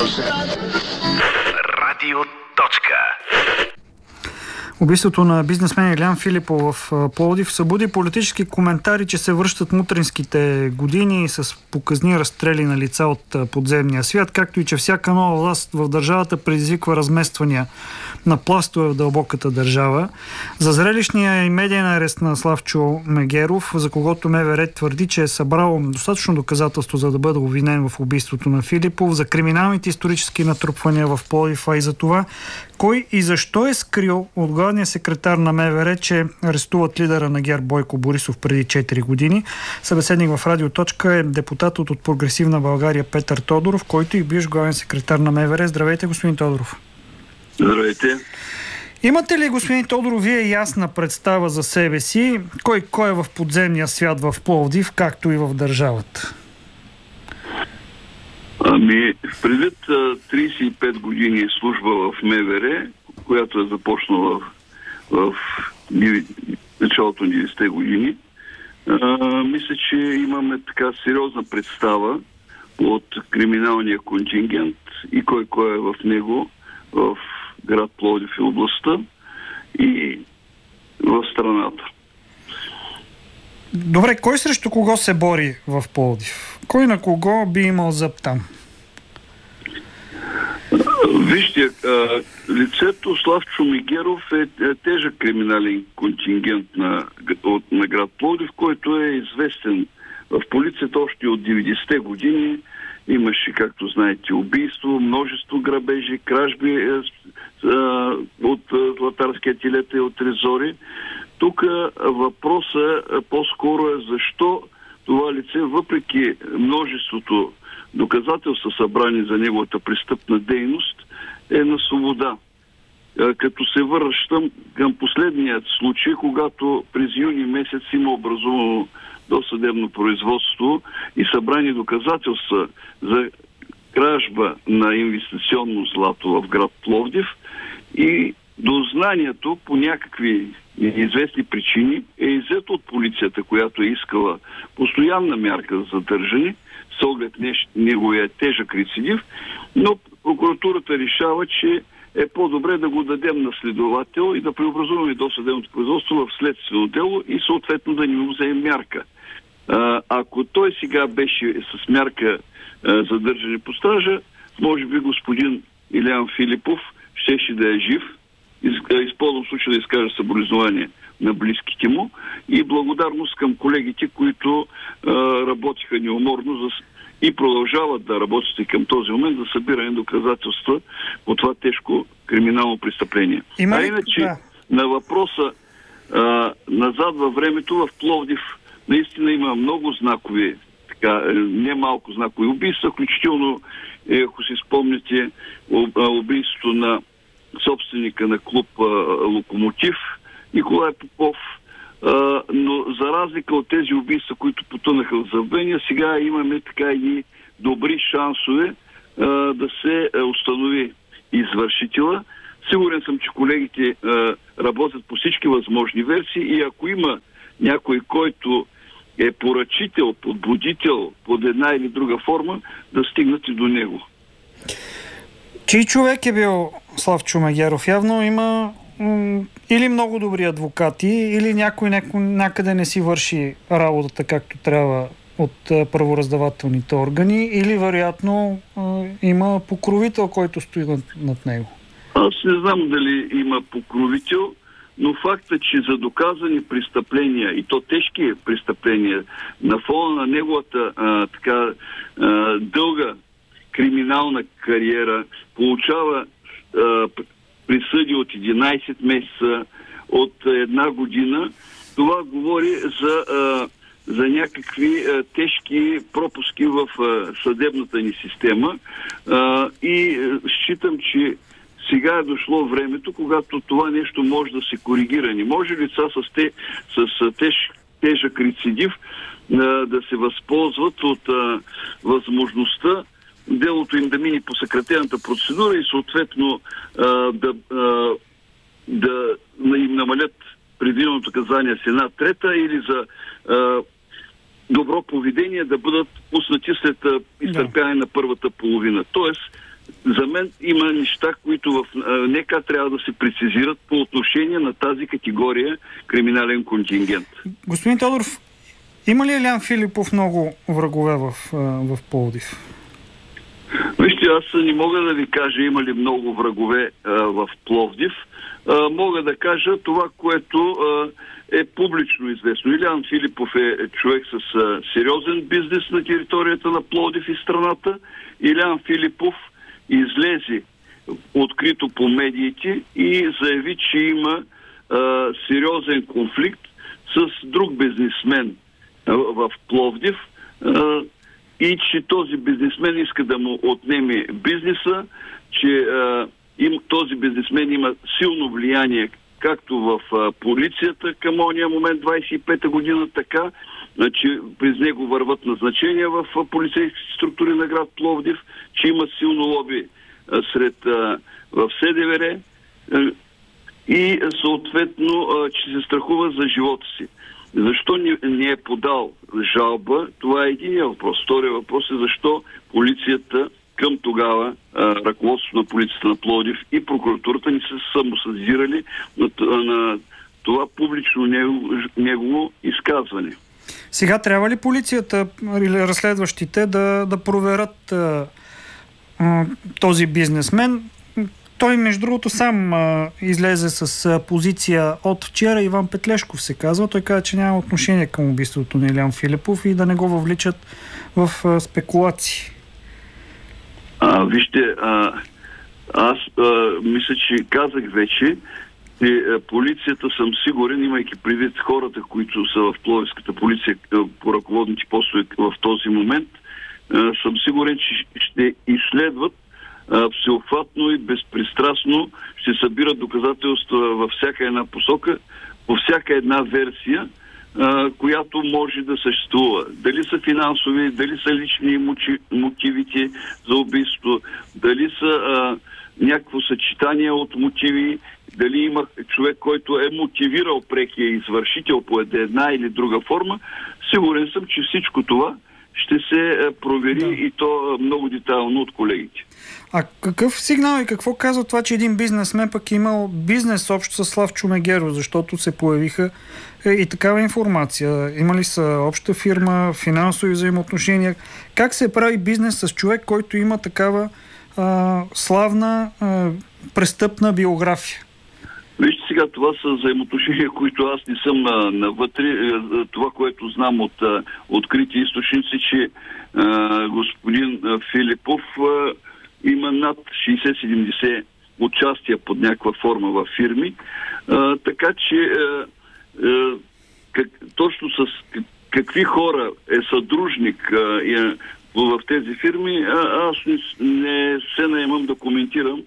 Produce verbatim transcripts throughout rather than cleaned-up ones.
Радио Точка. Убийството на бизнесмен Илиян Филипов в Пловдив събуди политически коментари, че се връщат мутринските години с показни разстрели на лица от подземния свят, както и че всяка нова власт в държавата предизвиква размествания на пластове в дълбоката държава. За зрелищния и медиен арест на Славчо Мегеров, за когото МВР твърди, че е събрало достатъчно доказателство, за да бъде обвинен в убийството на Филипов, за криминалните исторически натрупвания в Пловдив, а и за това кой и защо е скрил от главния секретар на МВР, че арестуват лидера на ГЕРБ Бойко Борисов преди четири години. Събеседник в Радио Точка е депутатът от Прогресивна България Петър Тодоров, който и бивш главен секретар на МВР. Здравейте, господин Тодоров. Здравейте. Имате ли, господин Тодоров, вие ясна представа за себе си, кой кой е в подземния свят в Пловдив, както и в държавата? Ами, предвид тридесет и пет години служба в МВР, която е започнала в, в началото на деветдесетте години, а, мисля, че имаме така сериозна представа от криминалния контингент и кой кой е в него в град Пловдив и областта и в страната. Добре, кой срещу кого се бори в Пловдив? Кой на кого би имал зъб там? Вижте, лицето Славчо Мегеров е тежък криминален контингент на, от, на град Пловдив, който е известен в полицията още от деветдесетте години. Имаше, както знаете, убийство, множество грабежи, кражби е, е, от златарски ателета и от трезори. Тук въпросът по-скоро е защо това лице, въпреки множеството доказателства събрани за неговата престъпна дейност, е на свобода. Като се връщам към последният случай, когато през юни месец има образувано досъдебно производство и събрани доказателства за кражба на инвестиционно злато в град Пловдив и дознанието по някакви известни причини е иззето от полицията, която е искала постоянна мярка за задържане с оглед неговия тежък рецидив, но прокуратурата решава, че е по-добре да го дадем на следовател и да преобразуваме досъдебното производство в следствено дело и съответно да ни му вземем мярка. А, ако той сега беше с мярка а, задържане по стража, може би господин Илиян Филипов щеше да е жив. Използвам случай да изкажа съболезнование на близките му и благодарност към колегите, които а, работиха неуморно за, и продължават да работят и към този момент за събиране доказателства по това тежко криминално престъпление. Има ли... А иначе да. на въпроса а, назад във времето в Пловдив наистина има много знакови, така, не малко знакови убийства, включително, е, ако си спомните, убийството на собственика на клуб а, Локомотив, Николай Попов, а, но за разлика от тези убийства, които потънаха в забвения, сега имаме така и добри шансове а, да се установи извършителя. Сигурен съм, че колегите а, работят по всички възможни версии и ако има някой, който е поръчител, подбудител под една или друга форма, да стигнат и до него. Чий човек е бил Славчо Мегеров? Явно има м- или много добри адвокати, или някой, някой някъде не си върши работата както трябва от а, правораздавателните органи, или вероятно а, има покровител, който стои над, над него. Аз не знам дали има покровител, но факта, че за доказани престъпления, и то тежки престъпления, на фона на неговата а, така а, дълга криминална кариера, получава а, присъди от единайсет месеца, от една година, това говори за, а, за някакви а, тежки пропуски в а, съдебната ни система а, и а, считам, че сега е дошло времето, когато това нещо може да се коригира. Не може лица с, те, с теж, тежък рецидив а, да се възползват от а, възможността делото им да мине по съкратената процедура и съответно а, да, а, да им намалят предвиденото наказание с една трета или за а, добро поведение да бъдат пуснати след изтърпяване на първата половина. Тоест, за мен има неща, които в НК трябва да се прецизират по отношение на тази категория криминален контингент. Господин Тодоров, има ли Илиян Филипов много врагове в, в Пловдив? Вижте, аз не мога да ви кажа има ли много врагове а, в Пловдив. А, мога да кажа това, което а, е публично известно. Илиян Филипов е човек с а, сериозен бизнес на територията на Пловдив и страната. Илиян Филипов излезе открито по медиите и заяви, че има а, сериозен конфликт с друг бизнесмен а, в Пловдив а, и че този бизнесмен иска да му отнеме бизнеса, че а, им, този бизнесмен има силно влияние както в а, полицията към ония момент двайсет и пета година, така, а, че през него върват назначения в а, полицейски структури на град Пловдив, че има силно лоби а, сред а, в СДВР а, и съответно, а, че се страхува за живота си. Защо не, не е подал жалба? Това е единия въпрос. Втория въпрос е защо полицията към тогава а, ръководството на полицията на Пловдив и прокуратурата не са самосъзирали на, на това публично негово, негово изказване. Сега трябва ли полицията или разследващите да, да проверят а, а, този бизнесмен? Той, между другото, сам а, излезе с а, позиция от вчера. Иван Петлешков се казва. Той каза, че няма отношение към убийството на Илиян Филипов и да не го въвличат в а, спекулации. А, вижте, а, аз а, мисля, че казах вече, че а, полицията, съм сигурен, имайки предвид хората, които са в Пловдивската полиция а, по ръководните постове в този момент, а, съм сигурен, че ще изследват всеобхватно и безпристрастно, ще събират доказателства във всяка една посока, по всяка една версия, а, която може да съществува. Дали са финансови, дали са лични мотивите за убийство, дали са а, някакво съчетание от мотиви, дали има човек, който е мотивирал прекия извършител по една или друга форма. Сигурен съм, че всичко това ще се провери да. И то много детайлно от колегите. А какъв сигнал и какво казва това, че един бизнесмен пък е имал бизнес общо с Славчо Мегеров, защото се появиха е, и такава информация? Има ли са обща фирма, финансови взаимоотношения? Как се прави бизнес с човек, който има такава а, славна а, престъпна биография? Вижте сега, това са взаимоотношения, които аз не съм на, навътре. Това, което знам от а, открити източници, че а, господин а, Филипов а, има над шейсет-седемдесет участия под някаква форма във фирми. А, така че а, а, как, точно с какви хора е съдружник а, е, в тези фирми, а, аз не, не се наемам да коментирам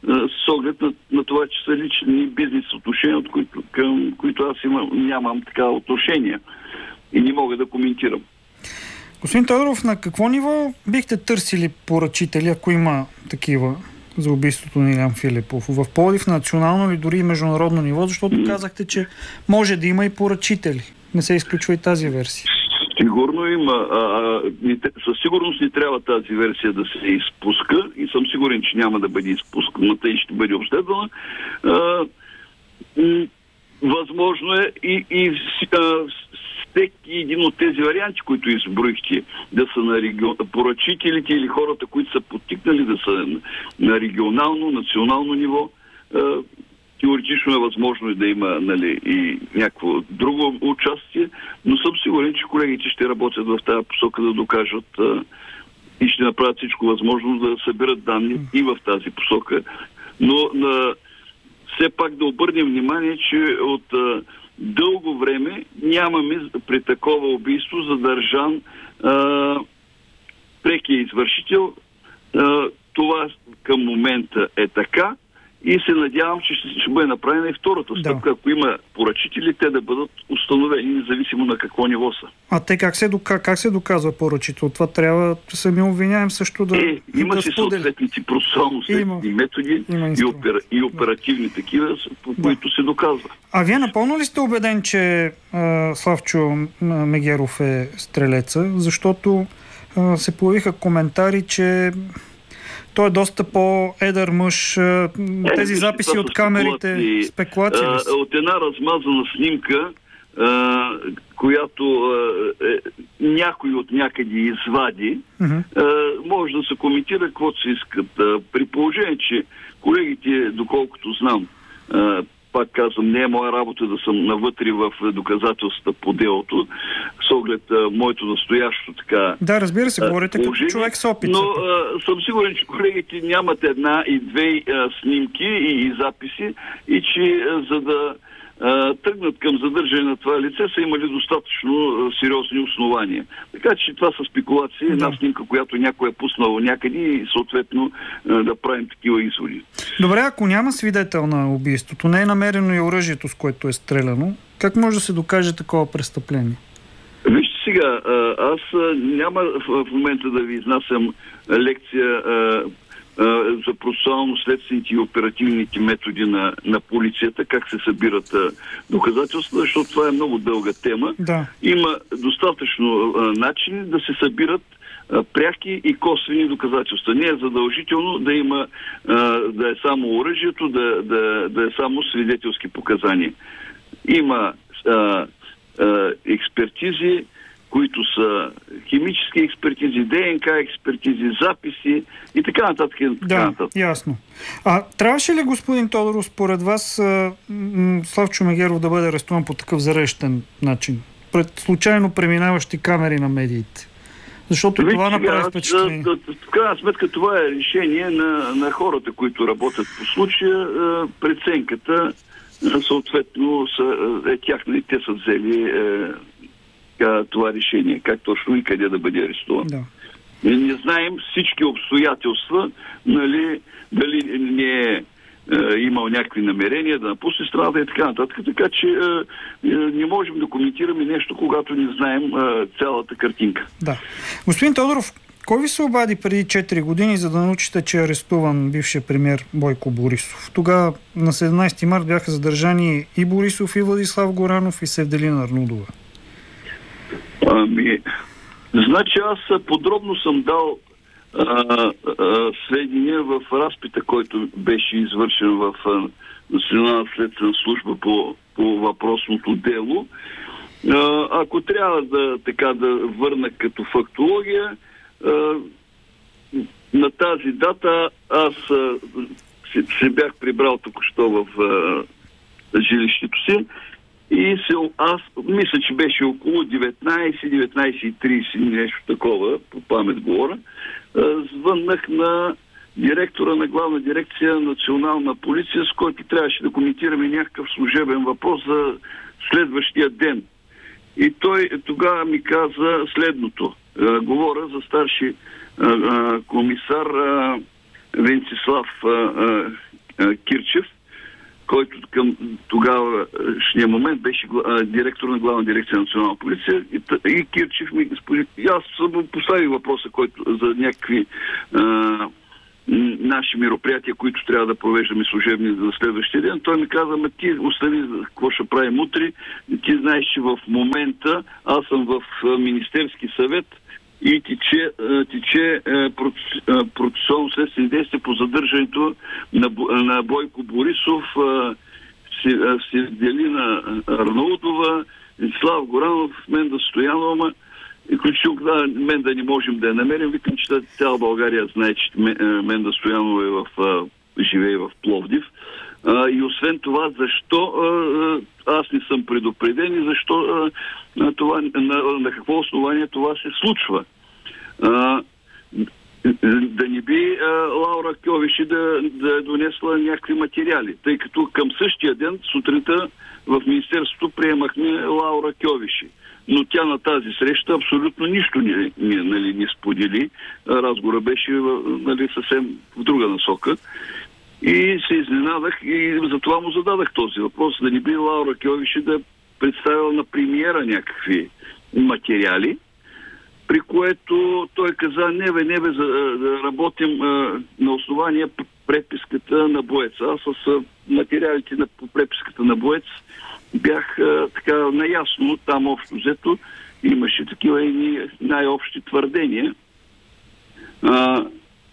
с оглед на, на това, че са лични бизнес отношения, от които, към които аз имам, нямам такава отношения и не мога да коментирам. Господин Тодоров, на какво ниво бихте търсили поръчители, ако има такива за убийството на Илиян Филипов? В Пловдив, национално или дори и международно ниво? Защото mm. казахте, че може да има и поръчители. Не се изключва и тази версия. Сигурно има. А, а, със сигурност не трябва тази версия да се изпуска и съм сигурен, че няма да бъде изпусканата и ще бъде обследвана. А, м- възможно е и, и а, всеки един от тези варианти, които изброихте, да са на регион... поръчителите или хората, които са подтикнали да са на регионално, национално ниво. А, теоретично е възможно да има, нали, и някакво друго участие, но съм сигурен, че колегите ще работят в тази посока да докажат а, и ще направят всичко възможно да съберат данни и в тази посока. Но на, все пак да обърнем внимание, че от а, дълго време нямаме при такова убийство задържан а, прекия извършител. А, това към момента е така. И се надявам, че ще, ще бъде направена и втората стъпка, да. Ако има поръчители, те да бъдат установени, независимо на какво ниво са. А те как се, дока... как се доказва поръчител? Това трябва сами обвиняем също да Е, има да си съответните процесуално-следствени методи и, опера... и оперативни да. Такива, по да. Които се доказва. А вие напълно ли сте убеден, че а, Славчо Мегеров е стрелеца? Защото а, се появиха коментари, че Той е доста по-едър мъж. Тези записи от камерите, спекулации ли са? От една размазана снимка, а, която а, е, някой от някъде извади, uh-huh. а, може да се коментира каквото се искат. А, при положение, че колегите, доколкото знам, а, пак казвам, не е моя работа да съм навътре в доказателствата по делото, с оглед а, моето настоящо така... Да, разбира се, говорите като човек с опит. Но а, съм сигурен, че колегите нямат една и две а, снимки и, и записи и че а, за да а, тръгнат към задържане на това лице са имали достатъчно а, сериозни основания. Така че това са спекулации, да. Една снимка, която някой е пуснал някъде и съответно а, да правим такива изводи. Добре, ако няма свидетел на убийството, не е намерено и оръжието, с което е стреляно, как може да се докаже такова престъпление? Вижте сега, аз няма в момента да ви изнасям лекция за процесуално-следствените и оперативните методи на, на полицията, как се събират доказателства, защото това е много дълга тема. Да. Има достатъчно начини да се събират пряки и косвени доказателства. Не е задължително да има да е само оръжието, да, да, да е само свидетелски показания. Има а, а, експертизи, които са химически експертизи, ДНК експертизи, записи и така нататък. И така да, нататък. Ясно. А трябваше ли, господин Тодоров, според вас Славчо Мегеров да бъде арестуван по такъв зарещен начин? Пред случайно преминаващи камери на медиите? Защото и това направи впечатление. В крайна сметка това е решение на, на хората, които работят по случая. Преценката съответно са, е тяхна и те са взели е, това решение, как точно и къде да бъде арестуван. Да. Не знаем всички обстоятелства, нали, дали не е е имал някакви намерения да напусне страната и така нататък. Така че е, е, не можем да коментираме нещо, когато не знаем е, цялата картинка. Да. Господин Тодоров, кой ви се обади преди четири години, за да научите, че е арестуван бившия премиер Бойко Борисов? Тогава на седемнайсети март бяха задържани и Борисов, и Владислав Горанов, и Севделина Арнаудова. Ами, значи аз подробно съм дал а, а, сведения в разпита, който беше извършен в Национална следствена служба по, по въпросното дело. А, ако трябва да, така, да върна като фактология, а, на тази дата аз а, се, се бях прибрал току-що в а, жилището си и се, аз мисля, че беше около деветнайсет, деветнайсет и трийсет, нещо такова, по памет говоря. Звъннах на директора на главна дирекция Национална полиция, с който трябваше да коментираме някакъв служебен въпрос за следващия ден. И той тогава ми каза следното. Говоря за старши комисар Венцислав Кирчев, който към тогавашния момент беше директор на главна дирекция Национална полиция, и, и Кирчев ми сподели. Аз съм поставил въпроса, който за някакви а, наши мероприятия, които трябва да провеждаме служебни за следващия ден. Той ми каза, ма ти остави какво ще правим утре. Ти знаеш, че в момента аз съм в Министерски съвет и тече, тече процесуално следствени действия по задържането на, на Бойко Борисов, Севделина Арнаудова, Слав Горанов, Менда Стоянова. И включително да, Менда не можем да я намерим. Викам, че цяла България знае, че Менда Стоянова е в, живее в Пловдив. А, и освен това, защо а, аз не съм предупреден и защо а, на, това, на, на какво основание това се случва. А, да не би а, Лаура Кьовеши да, да е донесла някакви материали, тъй като към същия ден сутринта в Министерството приемахме Лаура Кьовеши. Но тя на тази среща абсолютно нищо не, не, нали, не сподели. Разговора беше, нали, съвсем в друга насока. И се изненадах и затова му зададах този въпрос, да не би Лаура Кьовеши да представила на премиера някакви материали, при което той каза, не бе, не бе, за да работим а, на основание преписката на Боеца. Аз с а, материалите на преписката на Боец бях а, така наясно, там общо взето имаше такива и най-общи твърдения. А,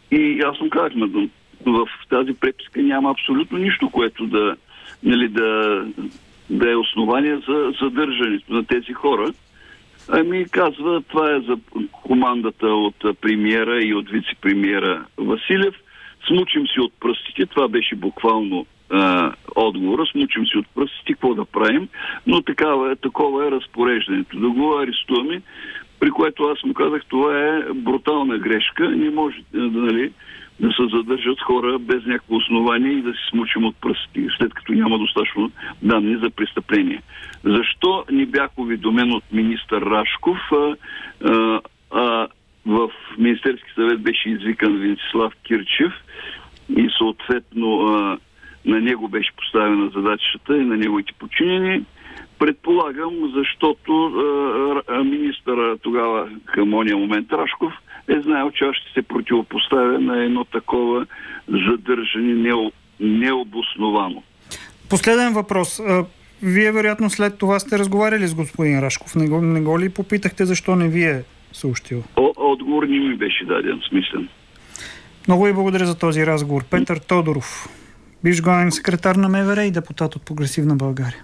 И аз му казах, в тази преписка няма абсолютно нищо, което да, нали, да, да е основание за задържането на тези хора. Ами казва, това е за командата от премиера и от вице-премиера Василев. Смучим си от пръстите, това беше буквално а, отговора, смучим си от пръстите, какво да правим, но такава, такова е разпореждането. Да го арестуваме, при което аз му казах, това е брутална грешка, не може да, нали, да се задържат хора без някакво основание и да си смучим от пръстите, след като няма достатъчно данни за престъпление. Защо не бях уведомен от министър Рашков? А, а, а, в Министерски съвет беше извикан Венцислав Кирчев и съответно а, на него беше поставена задачата и на неговите подчинени. Предполагам, защото а, а, министъра тогава към ония момент Рашков е знаел, че аз ще се противопоставя на едно такова задържане нео, необосновано. Последен въпрос. Вие вероятно след това сте разговаряли с господин Рашков. Не го, не го ли попитахте защо не ви е съобщил? О, отговор не ми беше даден, смислен. Много ви благодаря за този разговор. Петър Тодоров, бивш главен секретар на МВР и депутат от Прогресивна България.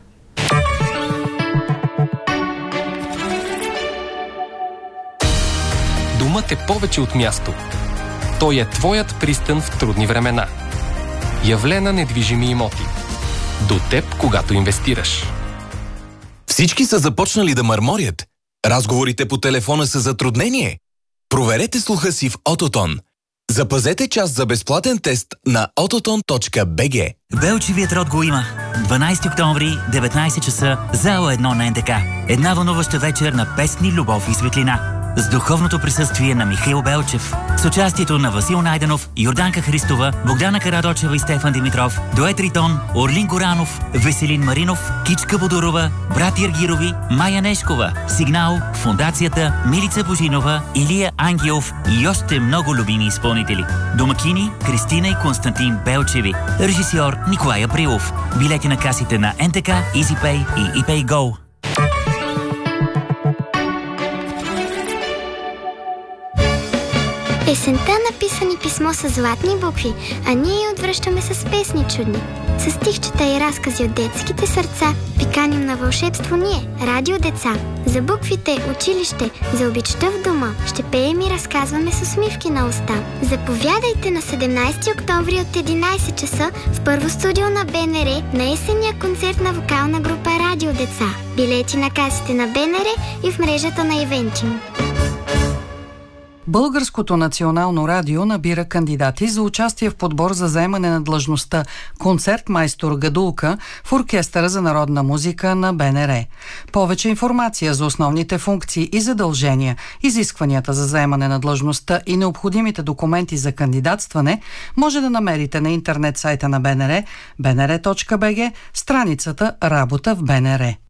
Думът е повече от място. Той е твоят пристан в трудни времена. Явлена недвижими имоти. До теб, когато инвестираш. Всички са започнали да мърморят. Разговорите по телефона са затруднение. Проверете слуха си в Ототон. Запазете час за безплатен тест на ототон точка би джи. Белчевият род го има. дванайсети октомври, деветнайсет часа, зала едно на ен де ка. Една вълнуваща вечер на песни, любов и светлина. С духовното присъствие на Михаил Белчев. С участието на Васил Найденов, Йорданка Христова, Богдана Карадочева и Стефан Димитров, Дует Ритон, Орлин Горанов, Веселин Маринов, Кичка Бодорова, брат Иргирови, Майя Нешкова, Сигнал, Фондацията, Милица Божинова, Илия Ангелов и още много любими изпълнители. Домакини Кристина и Константин Белчеви. Режисьор Николай Априлов. Билети на касите на ен те ка, EasyPay и ePayGo. Есента написани писмо с златни букви, а ние я отвръщаме с песни чудни. С стихчета и разкази от детските сърца ви каним на вълшебство ние, Радио Деца. За буквите, училище, за обичта в дома ще пеем и разказваме с усмивки на уста. Заповядайте на седемнайсети октомври от единайсет часа в първо студио на Б Н Р на есенния концерт на вокална група Радио Деца. Билети на касите на Б Н Р и в мрежата на Ивентим. Българското национално радио набира кандидати за участие в подбор за заемане на длъжността концертмайстор Гадулка в Оркестъра за народна музика на Б Н Р. Повече информация за основните функции и задължения, изискванията за заемане на длъжността и необходимите документи за кандидатстване може да намерите на интернет сайта на Б Н Р, б н р точка б г, страницата Работа в Б Н Р.